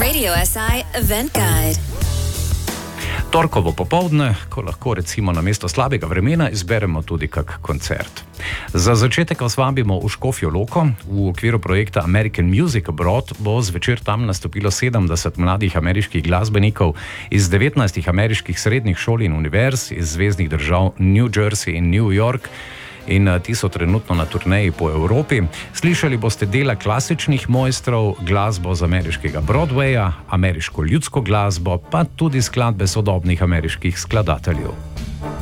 Radio SI Event Guide. Torkovo popoldne, ko lahko recimo namesto slabega vremena izberemo tudi kak koncert. Za začetek vas vabimo v Škofjo Loko. V okviru projekta American Music Abroad bo zvečer tam nastopilo 70 mladih ameriških glasbenikov iz 19 ameriških srednjih šol in univerz iz zveznih držav New Jersey in New York. In ti so trenutno na turneji po Evropi. Slišali boste dela klasičnih mojstrov, glasbo z ameriškega Broadwaya, ameriško ljudsko glasbo, pa tudi skladbe sodobnih ameriških skladateljev.